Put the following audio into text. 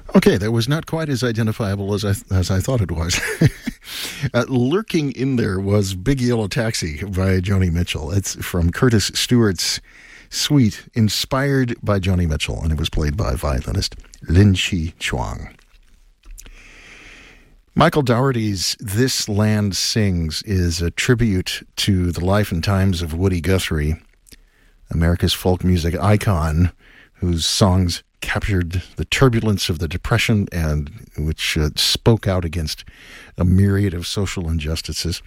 Okay, that was not quite as identifiable as I thought it was. Lurking in there was Big Yellow Taxi by Joni Mitchell. It's from Curtis Stewart's suite, inspired by Joni Mitchell, and it was played by violinist Lin Chi Chuang. Michael Dougherty's This Land Sings is a tribute to the life and times of Woody Guthrie, America's folk music icon, whose songs captured the turbulence of the Depression and which spoke out against a myriad of social injustices.